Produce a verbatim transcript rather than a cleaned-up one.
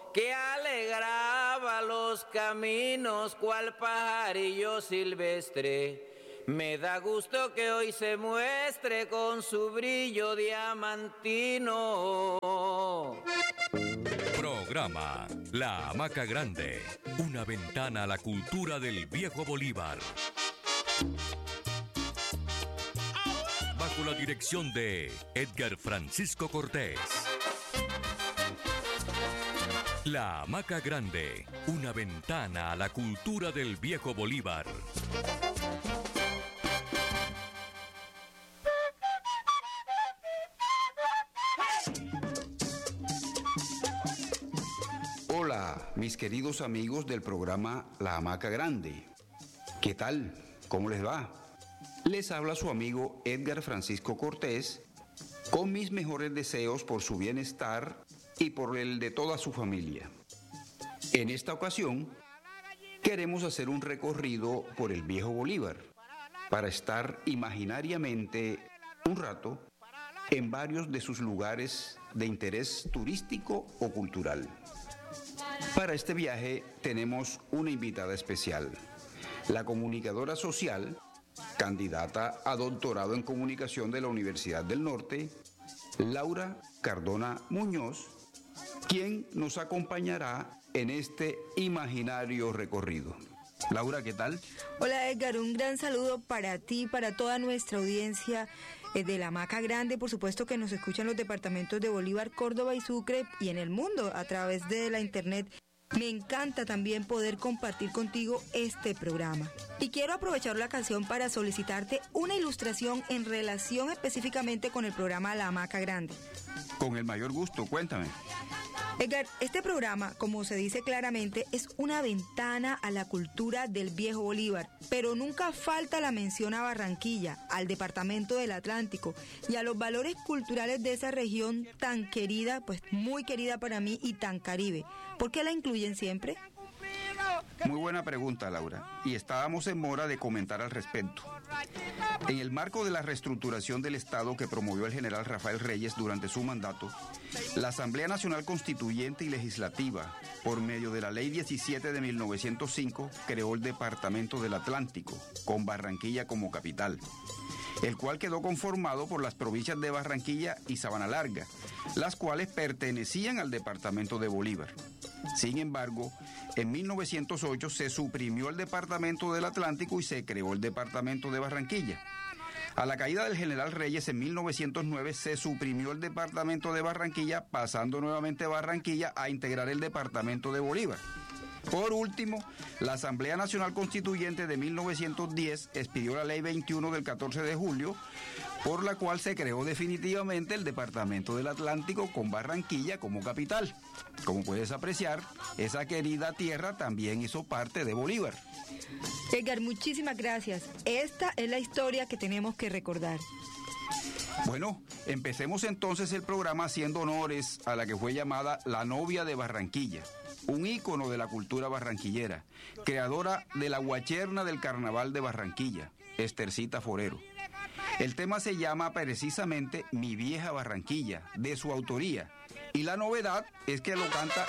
que alegraba los caminos cual pajarillo silvestre. Me da gusto que hoy se muestre con su brillo diamantino. Programa La Hamaca Grande, una ventana a la cultura del viejo Bolívar. Bajo la dirección de Edgar Francisco Cortés. La Hamaca Grande, una ventana a la cultura del viejo Bolívar. Hola, mis queridos amigos del programa La Hamaca Grande. ¿Qué tal? ¿Cómo les va? Les habla su amigo Edgar Francisco Cortés, con mis mejores deseos por su bienestar y por el de toda su familia. En esta ocasión, queremos hacer un recorrido por el viejo Bolívar, para estar imaginariamente un rato en varios de sus lugares de interés turístico o cultural. Para este viaje tenemos una invitada especial, la comunicadora social, candidata a doctorado en comunicación de la Universidad del Norte, Laura Cardona Muñoz, quien nos acompañará en este imaginario recorrido. Laura, ¿qué tal? Hola Edgar, un gran saludo para ti, para toda nuestra audiencia eh, de La Hamaca Grande, por supuesto que nos escuchan los departamentos de Bolívar, Córdoba y Sucre y en el mundo a través de la internet. Me encanta también poder compartir contigo este programa. Y quiero aprovechar la ocasión para solicitarte una ilustración en relación específicamente con el programa La Hamaca Grande. Con el mayor gusto, cuéntame. Edgar, este programa, como se dice claramente, es una ventana a la cultura del viejo Bolívar, pero nunca falta la mención a Barranquilla, al departamento del Atlántico y a los valores culturales de esa región tan querida, pues muy querida para mí y tan caribe. ¿Por qué la incluyen siempre? Muy buena pregunta, Laura, y estábamos en mora de comentar al respecto. En el marco de la reestructuración del Estado que promovió el general Rafael Reyes durante su mandato, la Asamblea Nacional Constituyente y Legislativa, por medio de la Ley diecisiete de mil novecientos cinco, creó el Departamento del Atlántico, con Barranquilla como capital, el cual quedó conformado por las provincias de Barranquilla y Sabana Larga, las cuales pertenecían al departamento de Bolívar. Sin embargo, en mil novecientos ocho se suprimió el departamento del Atlántico y se creó el departamento de Barranquilla. A la caída del general Reyes en mil novecientos nueve se suprimió el departamento de Barranquilla, pasando nuevamente Barranquilla a integrar el departamento de Bolívar. Por último, la Asamblea Nacional Constituyente de mil novecientos diez expidió la Ley veintiuno del catorce de julio, por la cual se creó definitivamente el Departamento del Atlántico con Barranquilla como capital. Como puedes apreciar, esa querida tierra también hizo parte de Bolívar. Edgar, muchísimas gracias. Esta es la historia que tenemos que recordar. Bueno, empecemos entonces el programa haciendo honores a la que fue llamada la novia de Barranquilla, un ícono de la cultura barranquillera, creadora de la guacherna del carnaval de Barranquilla, Estercita Forero. El tema se llama precisamente Mi Vieja Barranquilla, de su autoría, y la novedad es que lo canta